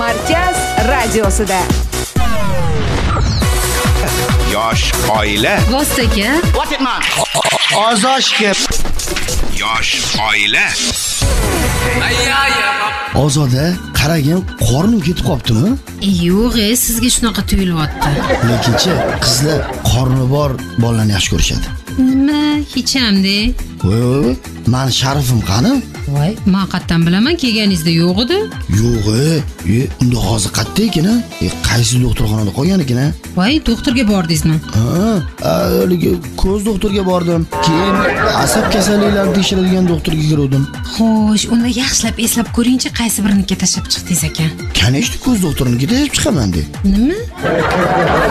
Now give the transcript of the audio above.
Markaz radiosida. Yosh oila. Vostaka. Ozoshga. Yosh oila. Ozoda, qaragin, qornim ketib qoptimi? Yo'q, sizga shunaqa tuyulyapti. Lekinchi qizlar qorni bor bolalarni yaxshi ko'rishadi. Nima, hech hamda. Voy, men Sharifim qani? Voy, men qattan bilaman, kelganingizda yo'q edi. Yo'q, unda hozir qayerda ekan? Qaysi doktorxonada qolgan ekan? Voy, doktorga bordingizmi? Haligi ko'z doktorga bordim. Keyin asab kasalliklari tekshiradigan doktorga kirdim. Xo'sh, unda yaxshilab eslab ko'ringchi, qaysi biriniga tashlab chiqdingiz ekan? Kanishdi ko'z doktorinikida tashlab chiqaman deb. Nima?